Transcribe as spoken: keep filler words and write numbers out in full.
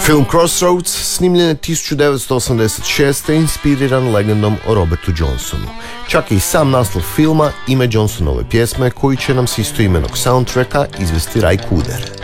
Film Crossroads snimljen je tisuću devetsto osamdeset šeste. inspiriran legendom o Robertu Johnsonu. Čak i sam naslov filma ime Johnsonove pjesme, koju će nam s istoimenog soundtracka izvesti Ray Cooder.